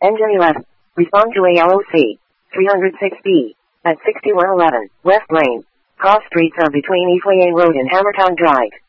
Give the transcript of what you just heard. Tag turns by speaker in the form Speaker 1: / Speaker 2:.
Speaker 1: Engine 11. Respond to ALOC. 306B. At 6111 West Lane. Cross streets are between Eastway Road and Hammertown Drive.